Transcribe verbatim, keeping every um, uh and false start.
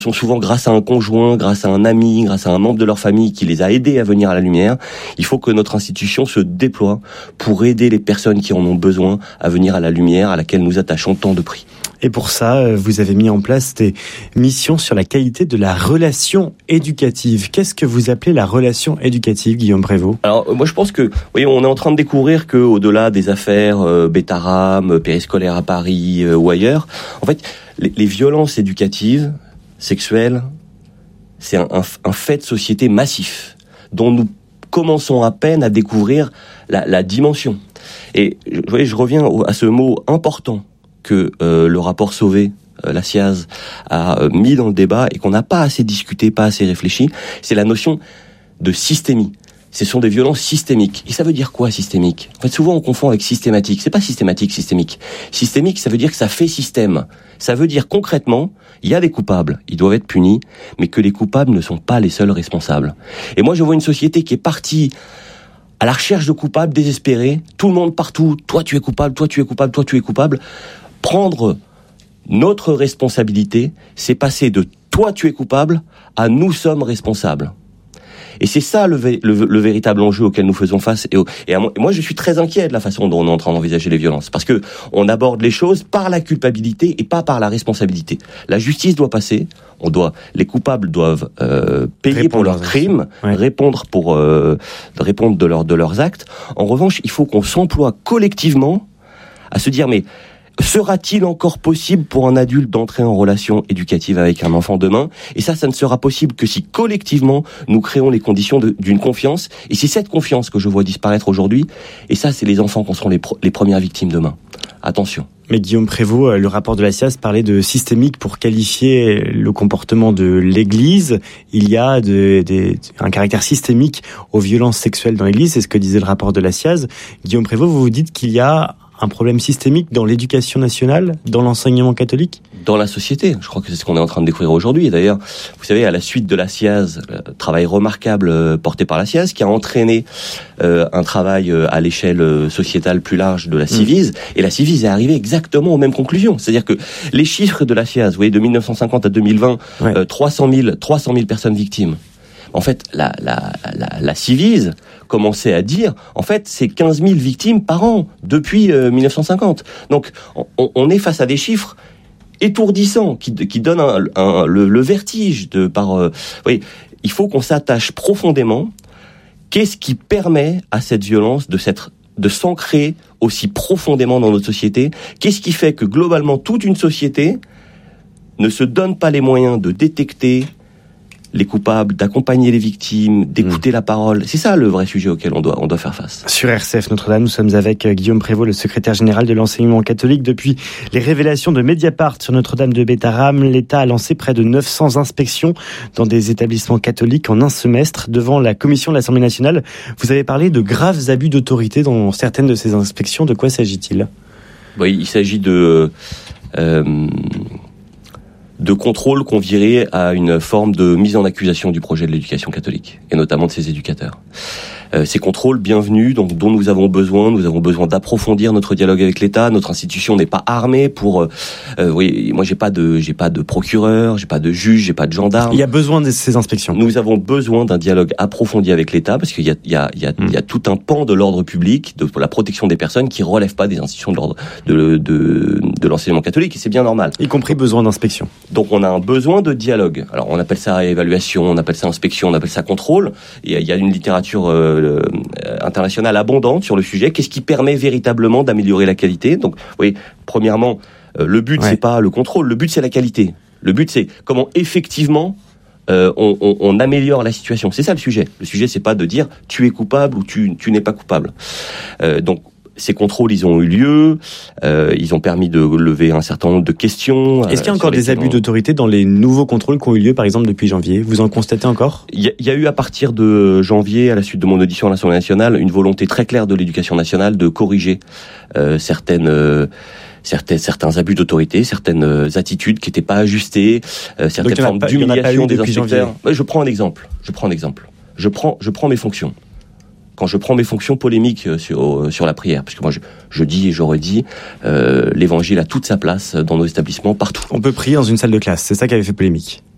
sont souvent grâce à un conjoint, grâce à un ami, grâce à un membre de leur famille qui les a aidés à venir à la lumière. Il faut que notre institution se déploie pour aider les personnes qui en ont besoin à venir à la lumière à laquelle nous attachons tant de prix. Et pour ça, vous avez mis en place des missions sur la qualité de la relation éducative. Qu'est-ce que vous appelez la relation éducative, Guillaume Prévost ? Alors, moi, je pense que, oui, on est en train de découvrir que, au-delà des affaires euh, Bétarame, périscolaire à Paris euh, ou ailleurs, en fait, les, les violences éducatives, sexuelles, c'est un, un, un fait de société massif dont nous commençons à peine à découvrir la, la dimension. Et, vous voyez, je reviens au, à ce mot important que euh, le rapport Sauvé, euh, la SIAZ, a euh, mis dans le débat et qu'on n'a pas assez discuté, pas assez réfléchi, c'est la notion de systémie. Ce sont des violences systémiques. Et ça veut dire quoi, systémique ? En fait, souvent on confond avec systématique. C'est pas systématique, systémique. Systémique, ça veut dire que ça fait système. Ça veut dire concrètement, il y a des coupables, ils doivent être punis, mais que les coupables ne sont pas les seuls responsables. Et moi, je vois une société qui est partie à la recherche de coupables désespérés, tout le monde partout, toi tu es coupable, toi tu es coupable, toi tu es coupable. Prendre notre responsabilité, c'est passer de toi tu es coupable à nous sommes responsables. Et c'est ça le, le, le véritable enjeu auquel nous faisons face. Et, et, à moi, et moi, je suis très inquiet de la façon dont on est en train d'envisager les violences, parce que on aborde les choses par la culpabilité et pas par la responsabilité. La justice doit passer. On doit, les coupables doivent euh, payer répondre pour leurs crimes, ouais. répondre pour euh, répondre de leurs de leurs actes. En revanche, il faut qu'on s'emploie collectivement à se dire mais sera-t-il encore possible pour un adulte d'entrer en relation éducative avec un enfant demain ? Et ça, ça ne sera possible que si collectivement nous créons les conditions de, d'une confiance. Et c'est cette confiance que je vois disparaître aujourd'hui. Et ça, c'est les enfants qui seront les, pro- les premières victimes demain. Attention. Mais Guillaume Prévost, le rapport de la SIAZ parlait de systémique pour qualifier le comportement de l'Église. Il y a de, de, un caractère systémique aux violences sexuelles dans l'Église. C'est ce que disait le rapport de la SIAZ. Guillaume Prévost, vous vous dites qu'il y a un problème systémique dans l'éducation nationale, dans l'enseignement catholique ? Dans la société. Je crois que c'est ce qu'on est en train de découvrir aujourd'hui. Et d'ailleurs, vous savez, à la suite de la SIAZ, le travail remarquable porté par la SIAZ, qui a entraîné euh, un travail à l'échelle sociétale plus large de la Civise. Mmh. Et la Civise est arrivée exactement aux mêmes conclusions. C'est-à-dire que les chiffres de la SIAZ, vous voyez, de dix-neuf cent cinquante à deux mille vingt, ouais. euh, trois cent mille personnes victimes. En fait, la, la, la, la Civise commençait à dire, en fait, c'est quinze mille victimes par an depuis euh, dix-neuf cent cinquante. Donc, on, on est face à des chiffres étourdissants qui, qui donnent un, un, le, le vertige de par. Euh, oui, il faut qu'on s'attache profondément. Qu'est-ce qui permet à cette violence de s'être, de s'ancrer aussi profondément dans notre société ? Qu'est-ce qui fait que globalement toute une société ne se donne pas les moyens de détecter les coupables, d'accompagner les victimes, d'écouter mmh. la parole. C'est ça le vrai sujet auquel on doit, on doit faire face. Sur R C F Notre-Dame, nous sommes avec Guillaume Prévost, le secrétaire général de l'enseignement catholique. Depuis les révélations de Mediapart sur Notre-Dame de Bétarame, l'État a lancé près de neuf cents inspections dans des établissements catholiques en un semestre. Devant la commission de l'Assemblée nationale, vous avez parlé de graves abus d'autorité dans certaines de ces inspections. De quoi s'agit-il ? Oui, il s'agit de... Euh, de contrôle qu'on virait à une forme de mise en accusation du projet de l'éducation catholique, et notamment de ses éducateurs. Euh, ces contrôles bienvenus, donc, dont nous avons besoin, nous avons besoin d'approfondir notre dialogue avec l'État. Notre institution n'est pas armée pour... Euh, oui, moi j'ai pas de, j'ai pas de procureur, j'ai pas de juge, j'ai pas de gendarme. Il y a besoin de ces inspections. Nous avons besoin d'un dialogue approfondi avec l'État, parce qu'il y a, il y a, il y a, mmh. il y a tout un pan de l'ordre public, de la protection des personnes, qui relève pas des institutions de l'ordre de, de, de l'enseignement catholique, et c'est bien normal. Y compris besoin d'inspection. Donc on a un besoin de dialogue. Alors on appelle ça évaluation, on appelle ça inspection, on appelle ça contrôle. Il y a, il y a une littérature euh, internationale abondante sur le sujet. Qu'est-ce qui permet véritablement d'améliorer la qualité ? Donc, vous voyez, premièrement, euh, le but ouais. c'est pas le contrôle, le but c'est la qualité. Le but c'est comment effectivement euh, on, on, on améliore la situation. C'est ça le sujet. Le sujet c'est pas de dire tu es coupable ou tu, tu n'es pas coupable. Euh, donc ces contrôles, ils ont eu lieu, euh, ils ont permis de lever un certain nombre de questions. Est-ce qu'il y a encore des abus d'autorité dans les nouveaux contrôles qui ont eu lieu, par exemple, depuis janvier ? Vous en constatez encore ? Il y, y a eu, à partir de janvier, à la suite de mon audition à l'Assemblée nationale, une volonté très claire de l'Éducation nationale de corriger euh, certaines... Euh, Certains, certains abus d'autorité, certaines euh, attitudes qui n'étaient pas ajustées, euh, certaines formes pas, d'humiliation des inspecteurs. Ouais, je prends un exemple. Je prends un exemple. Je prends, je prends mes fonctions. Quand je prends mes fonctions polémiques sur, sur la prière, parce que moi je, je dis et je redis, euh, l'évangile a toute sa place dans nos établissements partout. On peut prier dans une salle de classe, c'est ça qui avait fait polémique.